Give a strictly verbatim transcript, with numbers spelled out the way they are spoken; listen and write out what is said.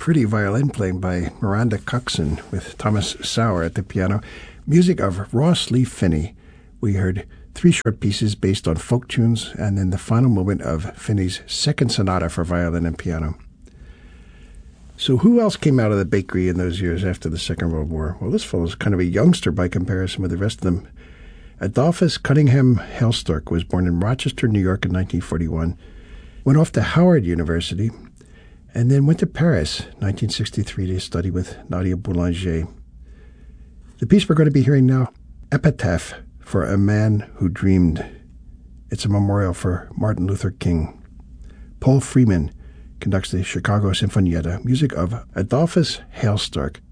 pretty violin playing by Miranda Coxon with Thomas Sauer at the piano. Music of Ross Lee Finney. We heard three short pieces based on folk tunes, and then the final movement of Finney's second sonata for violin and piano. So who else came out of the bakery in those years after the Second World War? Well, this fellow's kind of a youngster by comparison with the rest of them. Adolphus Cunningham Hailstork was born in Rochester, New York in nineteen forty-one, went off to Howard University, and then went to Paris, nineteen sixty-three, to study with Nadia Boulanger. The piece we're going to be hearing now, Epitaph for a Man Who Dreamed. It's a memorial for Martin Luther King. Paul Freeman conducts the Chicago Sinfonietta, music of Adolphus Hailstork.